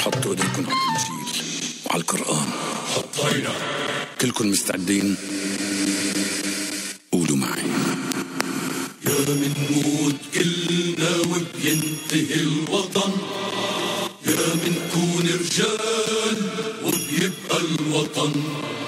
حطوا ايديكم على الانجيل وعلى القرآن. حطينا. كلكم مستعدين؟ قولوا معي. يا منموت كلنا وبينتهي الوطن، يا منكون رجال وبيبقى الوطن.